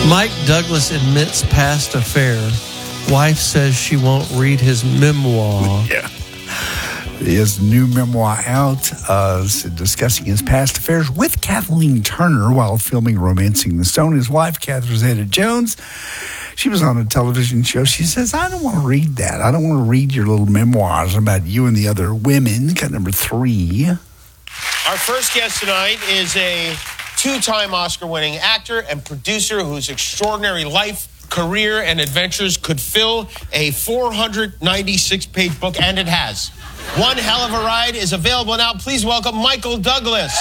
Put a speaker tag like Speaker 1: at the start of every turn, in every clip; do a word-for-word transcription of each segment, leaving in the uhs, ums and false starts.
Speaker 1: Mike Douglas admits past affair. Wife says she won't read his memoir.
Speaker 2: Yeah. His new memoir out, uh, discussing his past affairs with Kathleen Turner while filming Romancing the Stone. His wife, Catherine Zeta-Jones, she was on a television show. She says, I don't want to read that. I don't want to read your little memoirs about you and the other women. Cut number three.
Speaker 3: Our first guest tonight is a two-time Oscar-winning actor and producer whose extraordinary life, career, and adventures could fill a four hundred ninety-six page book, and it has. One Hell of a Ride is available now. Please welcome Michael Douglas.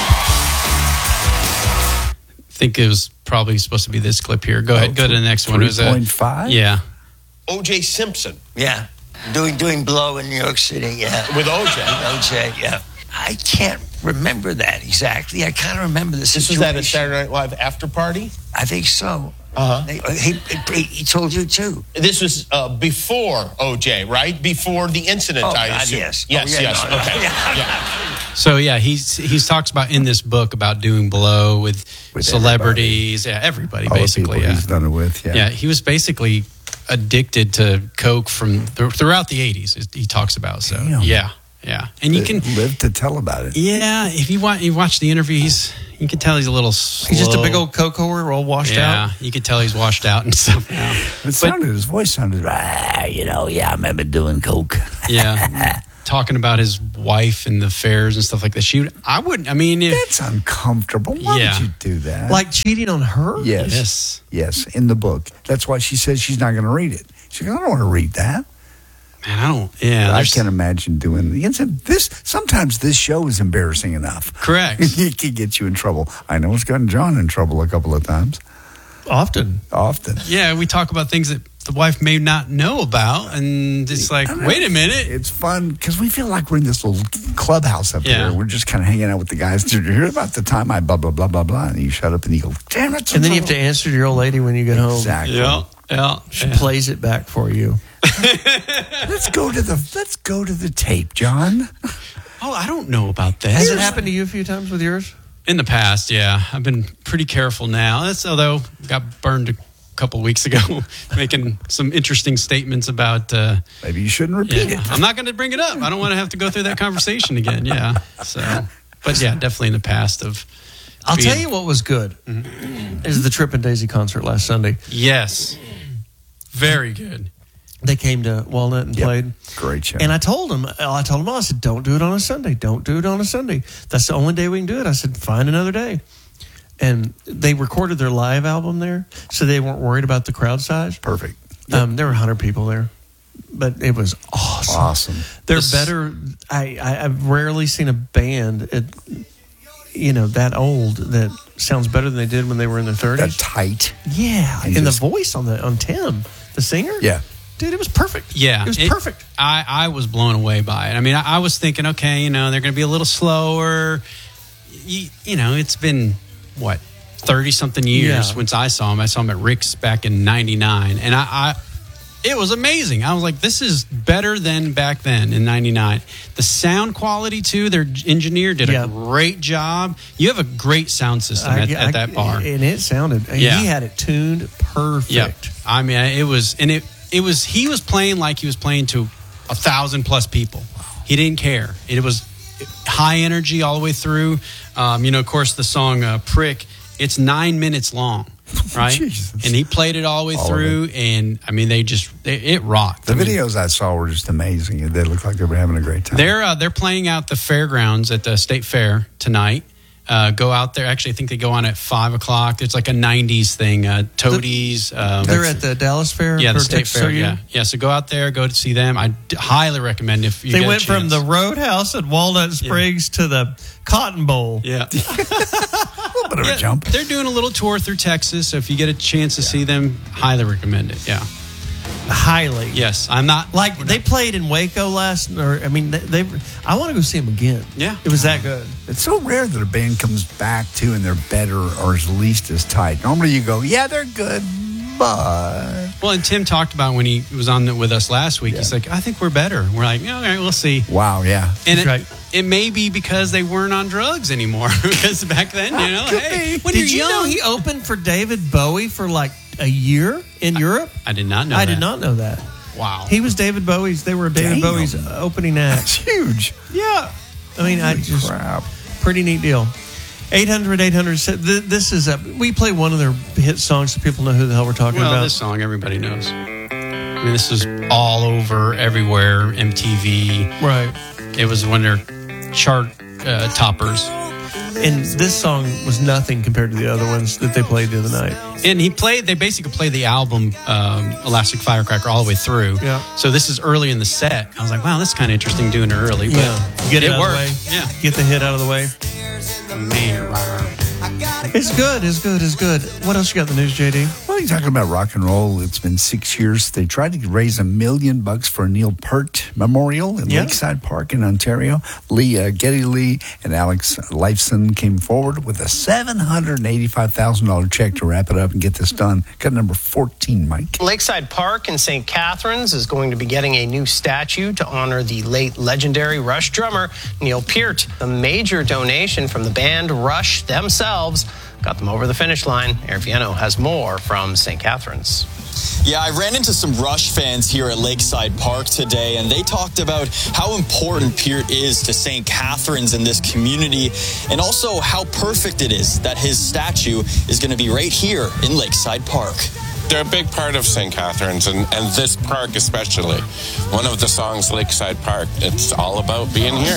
Speaker 4: I think it was probably supposed to be this clip here. Go ahead, go to the next one.
Speaker 2: three point five?
Speaker 4: Yeah.
Speaker 3: O J Simpson.
Speaker 5: Yeah. Doing doing blow in New York City, yeah.
Speaker 3: With O J.
Speaker 5: With O J, yeah. I can't remember that exactly. I kind of remember the
Speaker 3: This
Speaker 5: situation.
Speaker 3: was at a Saturday Night Live after party?
Speaker 5: I think so.
Speaker 3: Uh-huh.
Speaker 5: He, he, he told you, too.
Speaker 3: This was uh, before O J, right? Before the incident,
Speaker 5: Oh,
Speaker 3: I
Speaker 5: God,
Speaker 3: assume.
Speaker 5: yes.
Speaker 3: Yes,
Speaker 5: Oh, yeah,
Speaker 3: yes.
Speaker 5: no, no.
Speaker 3: Okay.
Speaker 5: Yeah.
Speaker 3: Yeah.
Speaker 4: So yeah, he's he's talks about in this book about doing blow with,
Speaker 2: With
Speaker 4: celebrities, everybody. yeah, everybody
Speaker 2: All
Speaker 4: basically.
Speaker 2: the people
Speaker 4: Yeah.
Speaker 2: he's done it with, yeah.
Speaker 4: yeah, he was basically addicted to coke from th- throughout the eighties. He talks about so
Speaker 2: Damn.
Speaker 4: yeah, yeah, and you can
Speaker 2: live to tell about it.
Speaker 4: yeah if you want you watch the interview, he's you can tell he's a little slow.
Speaker 1: He's just a big old coke whore, all washed
Speaker 4: yeah,
Speaker 1: out.
Speaker 4: you could tell he's washed out and stuff now.
Speaker 2: It sounded, his voice sounded, ah, you know, yeah, I remember doing coke.
Speaker 4: Yeah. Talking about his wife and the affairs and stuff like that. She, I wouldn't. I mean, if,
Speaker 2: That's uncomfortable. Why
Speaker 4: Yeah.
Speaker 2: would you do that?
Speaker 1: Like cheating on her?
Speaker 2: yes,
Speaker 4: Yes.
Speaker 2: yes, in the book. That's why she says she's not going to read it. She's like, I don't want to read that.
Speaker 4: man, I don't. Yeah,
Speaker 2: I
Speaker 4: there's-
Speaker 2: can't imagine doing the incident. This sometimes this show is embarrassing enough.
Speaker 4: correct.
Speaker 2: It can get you in trouble. I know it's gotten John in trouble a couple of times.
Speaker 1: Often.
Speaker 2: Often.
Speaker 4: Yeah, we talk about things that the wife may not know about, and it's like,
Speaker 2: I don't know.
Speaker 4: wait a minute.
Speaker 2: It's fun because we feel like we're in this little clubhouse up
Speaker 4: Yeah.
Speaker 2: here. We're just kind of hanging out with the guys. Did you hear about the time I blah, blah, blah, blah, blah? And you shut up and you go, damn it.
Speaker 1: And then you have to answer to your old lady when you get home.
Speaker 2: Exactly.
Speaker 4: Yeah, yeah.
Speaker 1: She
Speaker 4: yeah.
Speaker 1: plays it back for you.
Speaker 2: Let's go to the let's go to the tape, John.
Speaker 4: Oh, I don't know about that.
Speaker 1: Has it happened to you a few times with yours?
Speaker 4: In the past, yeah, I've been pretty careful now. That's although got burned a couple of weeks ago, making some interesting statements about. Uh,
Speaker 2: Maybe you shouldn't repeat
Speaker 4: yeah,
Speaker 2: it.
Speaker 4: I'm not going to bring it up. I don't want to have to go through that conversation again. Yeah. So, but yeah, definitely in the past of.
Speaker 1: I'll
Speaker 4: being-
Speaker 1: tell you what was good. Is the Trip and Daisy concert last Sunday.
Speaker 4: Yes. Very good.
Speaker 1: They came to Walnut and
Speaker 2: Yep.
Speaker 1: played.
Speaker 2: Great show.
Speaker 1: And I told them, I told them, I said, don't do it on a Sunday. Don't do it on a Sunday. That's the only day we can do it. I said, find another day. And they recorded their live album there, so they weren't worried about the crowd size.
Speaker 2: Perfect.
Speaker 1: Um, there were one hundred people there, but it was awesome.
Speaker 2: Awesome.
Speaker 1: They're
Speaker 4: This-
Speaker 1: better. I, I, I've rarely seen a band, at, you know, that old that sounds better than they did when they were in their
Speaker 2: That
Speaker 1: thirties.
Speaker 2: tight.
Speaker 1: Yeah,
Speaker 2: And
Speaker 1: and
Speaker 2: just-
Speaker 1: the voice on the on Tim, the singer.
Speaker 2: Yeah.
Speaker 1: Dude, it was perfect.
Speaker 4: Yeah.
Speaker 1: It was
Speaker 4: it-
Speaker 1: perfect.
Speaker 4: I, I was blown away by it. I mean, I, I was thinking, okay, you know, they're going to be a little slower. You, you know, it's been, what, thirty-something years
Speaker 1: Yeah.
Speaker 4: since I saw him. I saw him at Rick's back in ninety-nine. And I, I, it was amazing. I was like, this is better than back then in ninety-nine. The sound quality, too, their engineer did
Speaker 1: Yeah.
Speaker 4: a great job. You have a great sound system
Speaker 1: I-
Speaker 4: at,
Speaker 1: I-
Speaker 4: at that bar.
Speaker 1: and it sounded.
Speaker 4: Yeah.
Speaker 1: He had it tuned perfect.
Speaker 4: Yeah, I mean, it was, and it it was. He was playing like he was playing to a thousand plus people. He didn't care. It was high energy all the way through. Um, you know, of course, the song uh, "Prick." It's nine minutes long, right?
Speaker 2: Jesus.
Speaker 4: And he played it all the way
Speaker 2: All of
Speaker 4: through, and I mean, they just they, it rocked.
Speaker 2: The
Speaker 4: I mean,
Speaker 2: videos I saw were just amazing. They looked like they were having a great time.
Speaker 4: They're uh, they're playing out the fairgrounds at the state fair tonight. Uh, go out there. Actually, I think they go on at five o'clock. It's like a nineties thing. Uh, Toadies. Um,
Speaker 1: They're at the Dallas Fair.
Speaker 4: yeah, the
Speaker 1: or
Speaker 4: state
Speaker 1: Texas
Speaker 4: fair.
Speaker 1: Fair
Speaker 4: Yeah, yeah. So go out there, go to see them. I d- highly recommend if you.
Speaker 1: They
Speaker 4: get a
Speaker 1: went from
Speaker 4: chance.
Speaker 1: the Roadhouse at Walnut Springs to the Cotton Bowl.
Speaker 4: yeah.
Speaker 2: a little bit of
Speaker 4: Yeah,
Speaker 2: a jump.
Speaker 4: They're doing a little tour through Texas. So if you get a chance to see them, highly recommend it. Yeah.
Speaker 1: Highly.
Speaker 4: Yes, I'm not
Speaker 1: Like they played in Waco last, or I mean, they. they I want to go see them again.
Speaker 4: Yeah.
Speaker 1: it was that good.
Speaker 2: It's so rare that a band comes back too and they're better or at least as tight. Normally you go, yeah, they're good, Bye.
Speaker 4: Well, and Tim talked about when he was on the, with us last week. Yeah. He's like, I think we're better. We're like, all right, we'll see.
Speaker 2: Wow, yeah.
Speaker 4: And it,
Speaker 1: right.
Speaker 4: it may be because they weren't on drugs anymore. Because back then, you know, hey, when
Speaker 1: did
Speaker 4: you're
Speaker 1: you
Speaker 4: young,
Speaker 1: know he opened for David Bowie for like a year in
Speaker 4: I,
Speaker 1: Europe?
Speaker 4: I did not know
Speaker 1: I
Speaker 4: that.
Speaker 1: did not know that.
Speaker 4: Wow.
Speaker 1: He was David Bowie's, they were David
Speaker 2: Damn.
Speaker 1: Bowie's opening act.
Speaker 2: That's huge.
Speaker 1: Yeah. I mean, I
Speaker 2: Holy
Speaker 1: just,
Speaker 2: crap.
Speaker 1: pretty neat deal. eight hundred eight hundred This is a, we play one of their hit songs so people know who the hell we're talking
Speaker 4: well,
Speaker 1: about.
Speaker 4: this song everybody knows. I mean, this was all over, everywhere, M T V.
Speaker 1: Right.
Speaker 4: It was one of their chart uh, toppers.
Speaker 1: And this song was nothing compared to the other ones that they played the other night.
Speaker 4: And he played, they basically played the album um, Elastic Firecracker all the way through.
Speaker 1: Yeah.
Speaker 4: So this is early in the set. I was like, wow, that's kind of interesting doing it early. But
Speaker 1: Yeah. Get it,
Speaker 4: it
Speaker 1: out
Speaker 4: worked.
Speaker 1: of the way.
Speaker 4: Yeah.
Speaker 1: Get the hit out of the way.
Speaker 4: Man.
Speaker 1: It's good. It's good. It's good. What else you got in the news, J D?
Speaker 2: Well, you're talking about rock and roll. It's been six years. They tried to raise a million bucks for a Neil Peart Memorial in
Speaker 1: Yeah.
Speaker 2: Lakeside Park in Ontario. Lee, uh, Geddy Lee and Alex Lifeson came forward with a seven hundred eighty-five thousand dollars check to wrap it up and get this done. Got number fourteen, Mike.
Speaker 6: Lakeside Park in Saint Catharines is going to be getting a new statue to honor the late legendary Rush drummer Neil Peart. A major donation from the band Rush themselves got them over the finish line. Eric Viano has more from Saint Catharines.
Speaker 7: Yeah, I ran into some Rush fans here at Lakeside Park today, and they talked about how important Peart is to Saint Catharines in this community, and also how perfect it is that his statue is going to be right here in Lakeside Park.
Speaker 8: They're a big part of Saint Catharines, and, and this park especially. One of the songs, Lakeside Park, it's all about being here.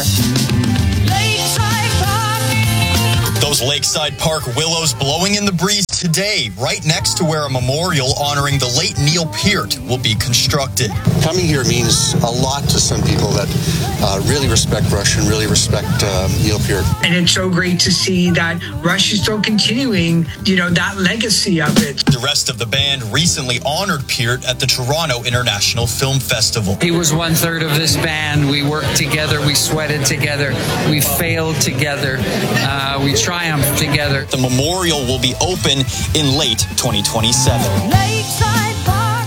Speaker 7: Lakeside Park. Those Lakeside Park willows blowing in the breeze today, right next to where a memorial honoring the late Neil Peart will be constructed.
Speaker 9: Coming here means a lot to some people that uh, really respect Rush and really respect um, Neil Peart.
Speaker 10: And it's so great to see that Rush is still continuing, you know, that legacy of it.
Speaker 7: The rest of the band recently honored Peart at the Toronto International Film Festival.
Speaker 11: He was one third of this band. We worked together. We sweated together. We failed together. Uh, we triumphed together.
Speaker 7: The memorial will be open in late twenty twenty-seven.
Speaker 12: Lakeside Park.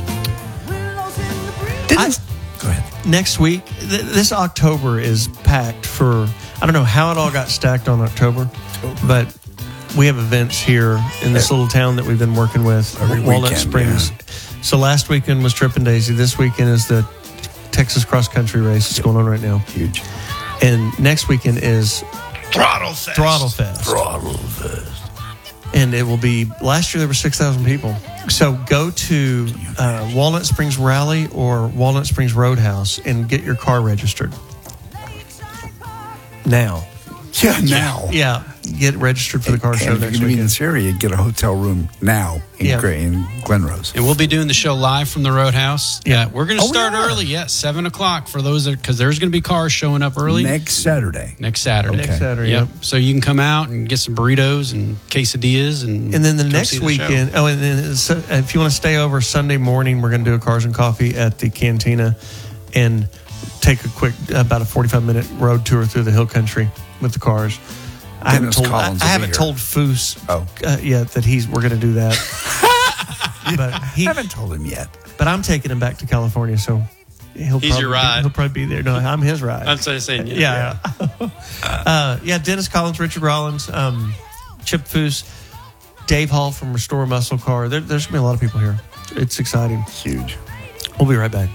Speaker 1: I,
Speaker 2: Go ahead.
Speaker 1: Next week, th- this October is packed for, I don't know how it all got stacked on October, but we have events here in this little town that we've been working with,
Speaker 2: Every
Speaker 1: Walnut
Speaker 2: weekend,
Speaker 1: Springs.
Speaker 2: yeah.
Speaker 1: So last weekend was Trip and Daisy. This weekend is the Texas Cross Country Race. It's going on right now.
Speaker 2: Huge.
Speaker 1: And next weekend is
Speaker 3: Throttle Fest.
Speaker 1: Throttle Fest.
Speaker 2: Throttle Fest.
Speaker 1: And it will be, last year there were six thousand people. So go to uh, Walnut Springs Rally or Walnut Springs Roadhouse and get your car registered. Now.
Speaker 2: Yeah, now.
Speaker 1: Yeah, get registered for the car
Speaker 2: And
Speaker 1: show
Speaker 2: if you're
Speaker 1: next
Speaker 2: going to be in
Speaker 1: weekend.
Speaker 2: this area, get a hotel room now in,
Speaker 1: Yeah.
Speaker 2: Gray, in Glenrose.
Speaker 4: And we'll be doing the show live from the Roadhouse. Yeah, we're going to
Speaker 2: Oh, we
Speaker 4: start
Speaker 2: are?
Speaker 4: early. Yeah, seven o'clock for those that, because there's going to be cars showing up early
Speaker 2: Next Saturday.
Speaker 4: next Saturday.
Speaker 1: Next Saturday,
Speaker 4: Yep.
Speaker 1: yep.
Speaker 4: So you can come out and get some burritos and quesadillas, and
Speaker 1: And then the
Speaker 4: come
Speaker 1: next
Speaker 4: see the
Speaker 1: weekend,
Speaker 4: show.
Speaker 1: oh, and then so if you want to stay over Sunday morning, we're going to do a Cars and Coffee at the Cantina and take a quick, about a forty-five minute road tour through the hill country with the cars. I haven't
Speaker 2: Dennis
Speaker 1: told, I,
Speaker 2: Collins
Speaker 1: I
Speaker 2: will be
Speaker 1: haven't
Speaker 2: here.
Speaker 1: told Foose
Speaker 2: Oh.
Speaker 1: uh, yet that he's we're going to do that. but he,
Speaker 2: I haven't told him yet.
Speaker 1: but I'm taking him back to California, so he'll
Speaker 4: He's
Speaker 1: probably
Speaker 4: your
Speaker 1: be-
Speaker 4: ride.
Speaker 1: he'll probably be there. No, I'm his ride.
Speaker 4: That's what I'm saying.
Speaker 1: yeah, yeah. uh, yeah. Dennis Collins, Richard Rollins, um, Chip Foose, Dave Hall from Restore Muscle Car. There, there's gonna be a lot of people here. It's exciting.
Speaker 2: Huge.
Speaker 1: We'll be right back.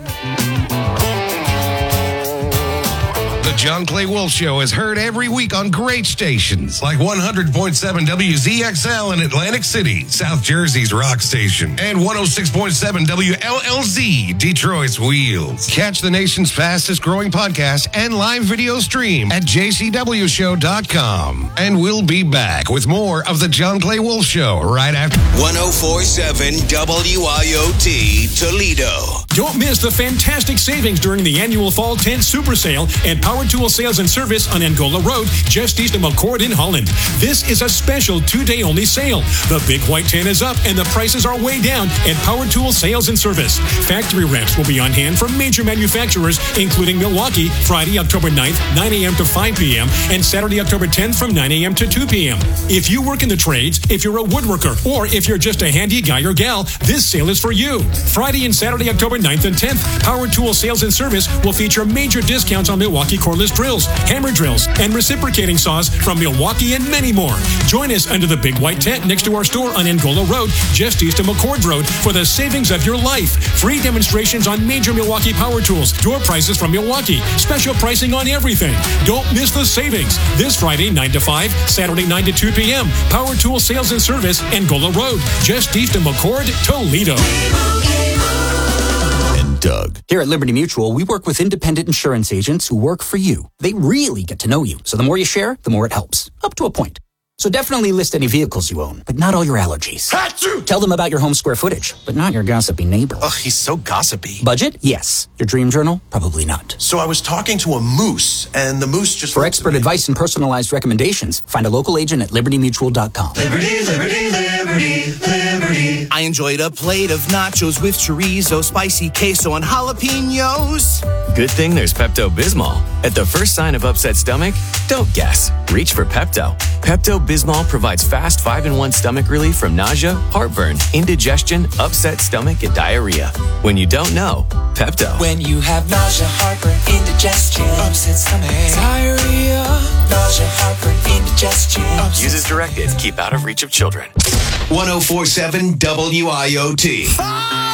Speaker 13: The John Clay Wolf Show is heard every week on great stations like one hundred point seven W Z X L in Atlantic City, South Jersey's rock station, and one oh six point seven W L L Z, Detroit's Wheels. Catch the nation's fastest growing podcast and live video stream at j c w show dot com. And we'll be back with more of the John Clay Wolf Show right after.
Speaker 14: one oh four point seven W I O T Toledo.
Speaker 12: Don't miss the fantastic savings during the annual Fall Tent Super Sale at Power Tool Sales and Service on Angola Road, just east of McCord in Holland. This is a special two-day only sale. The Big White Tent is up and the prices are way down at Power Tool Sales and Service. Factory reps will be on hand from major manufacturers, including Milwaukee, Friday, October ninth, nine a.m. to five p.m., and Saturday, October tenth from nine a.m. to two p.m. If you work in the trades, if you're a woodworker, or if you're just a handy guy or gal, this sale is for you. Friday and Saturday, October ninth and tenth, Power Tool Sales and Service will feature major discounts on Milwaukee cordless drills, hammer drills, and reciprocating saws from Milwaukee and many more. Join us under the Big White Tent next to our store on Angola Road, just east of McCord Road, for the savings of your life. Free demonstrations on major Milwaukee power tools, door prices from Milwaukee, special pricing on everything. Don't miss the savings. This Friday, nine to five, Saturday, nine to two p.m. Power Tool Sales and Service, Angola Road, just east of McCord, Toledo.
Speaker 14: Doug. Here at Liberty Mutual, we work with independent insurance agents who work for you. They really get to know you. So the more you share, the more it helps. Up to a point. So definitely list any vehicles you own, but not all your allergies. Achoo! Tell them about your home square footage, but not your gossipy neighbor.
Speaker 15: Ugh, he's so gossipy.
Speaker 14: Budget? Yes. Your dream journal? Probably not.
Speaker 15: So I was talking to a moose, and the moose just...
Speaker 14: For expert advice and personalized recommendations, find a local agent at liberty mutual dot com.
Speaker 16: Liberty, liberty, liberty, liberty. I enjoyed a plate of nachos with chorizo, spicy queso, and jalapenos.
Speaker 17: Good thing there's Pepto-Bismol. At the first sign of upset stomach, don't guess. Reach for Pepto. Pepto-Bismol provides fast five in one stomach relief from nausea, heartburn, indigestion, upset stomach, and diarrhea. When you don't know, Pepto.
Speaker 18: When you have nausea, heartburn, indigestion, upset stomach, diarrhea, nausea, heartburn, indigestion.
Speaker 17: Use as directed. Keep out of reach of children.
Speaker 19: one oh four point seven W I O T.